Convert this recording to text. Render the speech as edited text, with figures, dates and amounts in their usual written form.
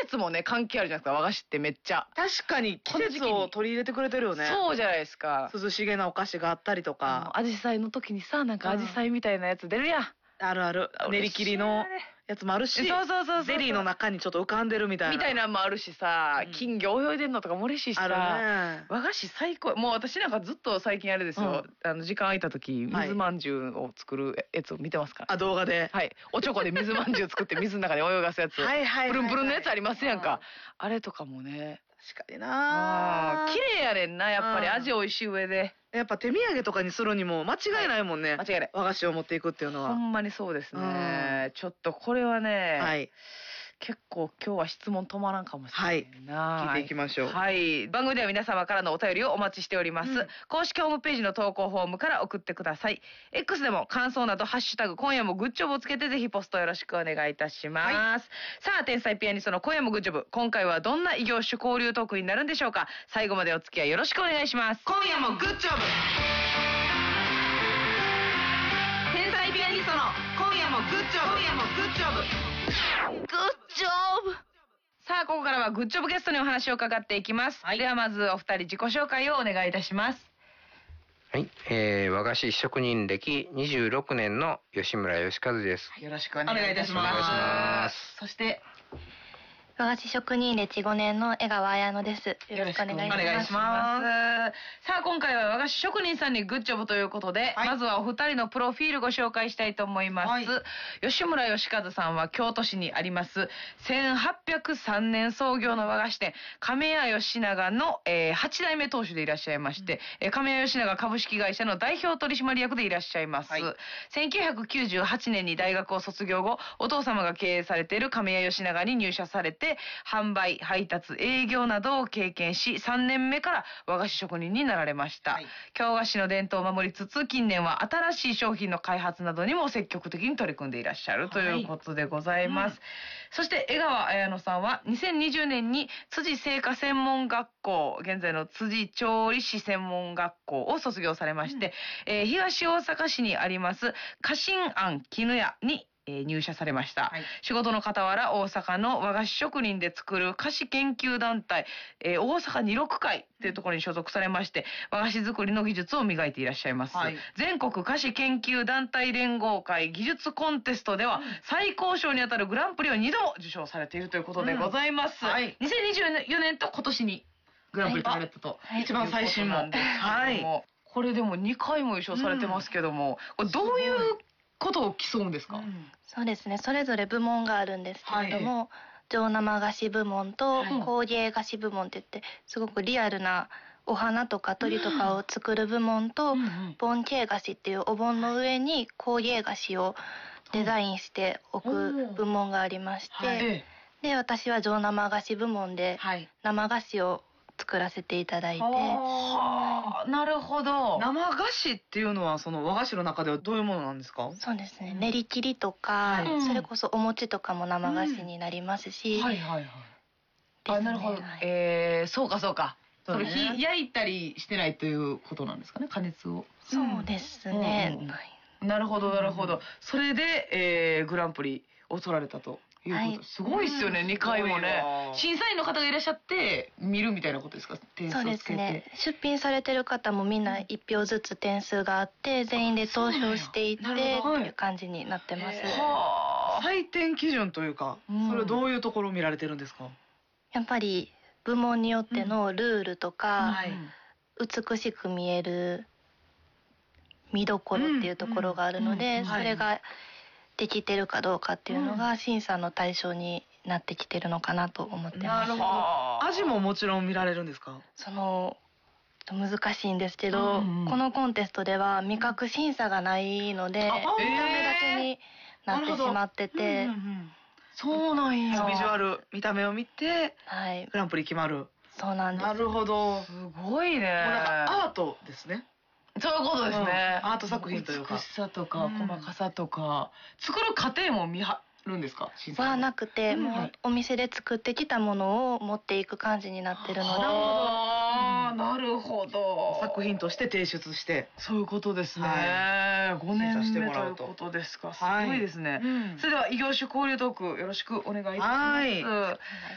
節もね関係あるじゃないですか、和菓子ってめっちゃ。 確かに季節を取り入れてくれてるよね。 そうじゃないですか。 涼しげなお菓子があったりとか。 アジサイの時にさ、なんかアジサイみたいなやつ出るやん。 あるある。練り切りのやつもあるし、 そうそうそうそう、 ゼリーの中にちょっと浮かんでるみたいな。 みたいなのもあるしさ、金魚泳いでんのとかも嬉しいしさ、 あるね。 和菓子最高。もう私なんかずっと最近あれですよ、時間空いた時水まんじゅうを作るやつを見てますから。 あ、動画で。 はい。おちょこで水まんじゅう作って水の中で泳がすやつ。 はいはい。 プルンプルンのやつありますやんか。あれとかもね。 確かにな。 綺麗やねんな、やっぱり味美味しい上で。 やっぱ手土産とかにするにも間違いないもんね。 間違いない。 和菓子を持っていくっていうのは。 ほんまにそうですね。ちょっとこれはね、 はい。 結構今日は質問止まらんかもしれないな。 聞いていきましょう。 はい。番組では皆様からのお便りをお待ちしております。公式ホームページの投稿フォームから送ってください。X でも感想などハッシュタグ今夜もグッジョブをつけてぜひポストよろしくお願いいたします。さあ、天才ピアニストの今夜もグッジョブ。今回はどんな異業種交流トークになるんでしょうか。最後までお付き合いよろしくお願いします。 今夜もグッジョブ。天才ピアニストの今夜もグッジョブ。今夜もグッジョブ。 グッジョブ。さあ、ここからはグッジョブゲストにお話を伺っていきます。ではまずお二人自己紹介をお願いいたします。 はい、和菓子職人歴26年の吉村義和です。 よろしくお願いいたします。そして和菓子職人歴5年の江川彩乃です。よろしくお願いします。 さあ、今回は和菓子職人さんにグッジョブということで、まずはお二人のプロフィールご紹介したいと思います。吉村義和さんは京都市にあります1803年創業の和菓子店亀屋吉永の、8代目当主でいらっしゃいまして、亀屋吉永株式会社の代表取締役でいらっしゃいます。1998年に大学を卒業後、お父様が経営されている亀屋吉永に入社されて、販売、配達、営業などを経験し、3年目から和菓子職人になられました。京菓子の伝統を守りつつ、近年は新しい商品の開発などにも積極的に取り組んでいらっしゃるということでございます。そして江川彩乃さんは2020年に辻製菓専門学校、現在の辻調理師専門学校を卒業されまして、東大阪市にあります家臣庵絹屋に入社されました。仕事の傍ら大阪の和菓子職人で作る菓子研究団体、大阪二六会っていうところに所属されまして、和菓子作りの技術を磨いていらっしゃいます。全国菓子研究団体連合会技術コンテストでは最高賞にあたるグランプリを2度も受賞されているということでございます。2024年と今年にグランプリ取られたと。 一番最新も。 これでも2回も優勝されてますけども、これどういうことを競うんですか？ そうですね、それぞれ部門があるんですけれども、上生菓子部門と工芸菓子部門って言って、すごくリアルなお花とか鳥とかを作る部門と、盆景菓子っていうお盆の上に工芸菓子をデザインしておく部門がありまして、で私は上生菓子部門で生菓子を作らせていただいて。 なるほど。 生菓子っていうのはその和菓子の中ではどういうものなんですか？ そうですね、練り切りとか、それこそお餅とかも生菓子になりますし。 なるほど。そうかそうか。それ焼いたりしてないということなんですかね、加熱を。 そうですね。 なるほどなるほど。それでグランプリを取られたと。すごいですよね、2回もね。審査員の方がいらっしゃって見るみたいなことですか？ そうですね、出品されてる方もみんな1票ずつ点数があって全員で投票していってっていう感じになってます。 採点基準というか、それはどういうところを見られてるんですか？ やっぱり部門によってのルールとか、美しく見える見どころっていうところがあるので、それができてるかどうかっていうのが審査の対象になってきてるのかなと思ってます。 味ももちろん見られるんですか？ 難しいんですけど、このコンテストでは味覚審査がないので、見た目だけになってしまってて。 そうなんや。 ビジュアル、見た目を見てグランプリ決まる。 そうなんです。 なるほど。 すごいね。 アートですね。 そういうことですね。 アート作品というか。 美しさとか細かさとか、作る過程も見張るんですか？ はなくて、もうお店で作ってきたものを持っていく感じになってるので。 なるほど。 作品として提出して。 そういうことですね。5年目ということですか。すごいですね。それでは異業種交流トークよろしくお願いします。